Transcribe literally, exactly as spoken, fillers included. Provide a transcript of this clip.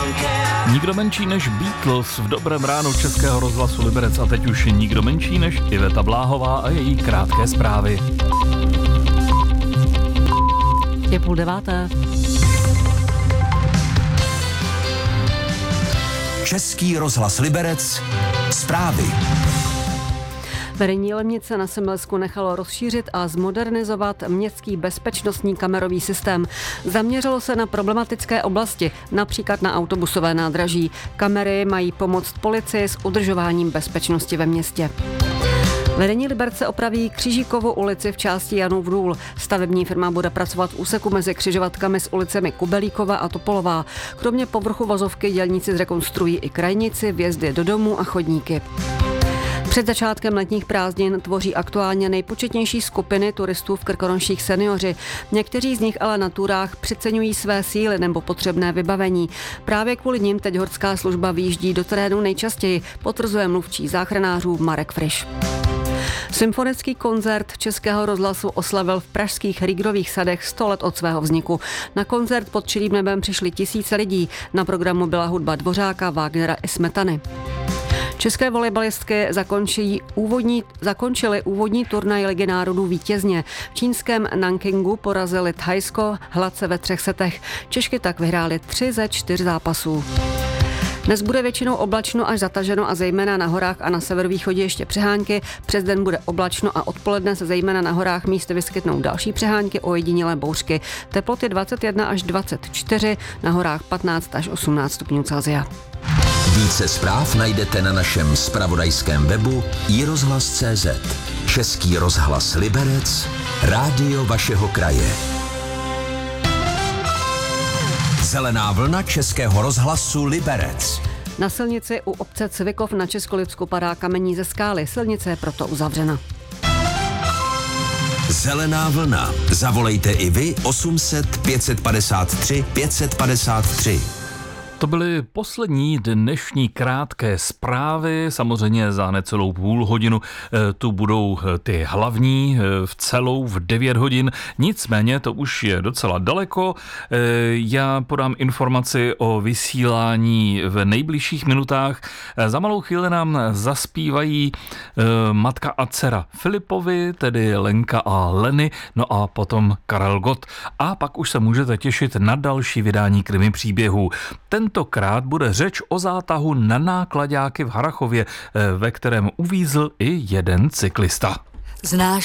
Nikdo menší než Beatles v dobrém ránu Českého rozhlasu Liberec a teď už nikdo menší než Iveta Bláhová a její krátké zprávy. Je půl deváté. Český rozhlas Liberec, zprávy. Vedení Lemnice na Semilsku nechalo rozšířit a zmodernizovat městský bezpečnostní kamerový systém. Zaměřilo se na problematické oblasti, například na autobusové nádraží. Kamery mají pomoct policii s udržováním bezpečnosti ve městě. Vedení Liberce opraví Křížíkovu ulici v části Janův důl. Stavební firma bude pracovat v úseku mezi křižovatkami s ulicemi Kubelíkova a Topolová. Kromě povrchu vozovky dělníci zrekonstruují i krajnici, vjezdy do domů a chodníky. Před začátkem letních prázdnin tvoří aktuálně nejpočetnější skupiny turistů v Krkonoších seniori. Někteří z nich ale na túrách přeceňují své síly nebo potřebné vybavení. Právě kvůli nim teď horská služba vyjíždí do terénu nejčastěji, potvrzuje mluvčí záchranářů Marek Friš. Symfonický koncert Českého rozhlasu oslavil v pražských Rígrových sadech sto let od svého vzniku. Na koncert pod čirým nebem přišli tisíce lidí. Na programu byla hudba Dvořáka, Wagnera i Smetany. České volejbalistky zakončí úvodní, zakončily úvodní turnaj Ligy národů vítězně. V čínském Nankingu porazili Thajsko hladce ve třech setech. Češky tak vyhrály tři ze čtyř zápasů. Dnes bude většinou oblačno až zataženo a zejména na horách a na severovýchodě ještě přehánky. Přes den bude oblačno a odpoledne se zejména na horách místy vyskytnou další přehánky, ojedinělé bouřky. Teploty dvacet jedna až dvacet čtyři, na horách patnáct až osmnáct stupňů Celsia. Více zpráv najdete na našem zpravodajském webu i rozhlas tečka cé zet. Český rozhlas Liberec, rádio vašeho kraje. Zelená vlna Českého rozhlasu Liberec. Na silnici u obce Cvikov na Českolipsku padá kamení ze skály. Silnice je proto uzavřena. Zelená vlna. Zavolejte i vy osm set pět set padesát tři pět set padesát tři. To byly poslední dnešní krátké zprávy, samozřejmě za necelou půl hodinu tu budou ty hlavní v celou v devět hodin, nicméně to už je docela daleko. Já podám informaci o vysílání v nejbližších minutách. Za malou chvíli nám zaspívají matka a dcera Filipovi, tedy Lenka a Leny, no a potom Karel Gott. A pak už se můžete těšit na další vydání krimi příběhů. Ten Tentokrát bude řeč o zátahu na náklaďáky v Harrachově, ve kterém uvízl i jeden cyklista. Znáš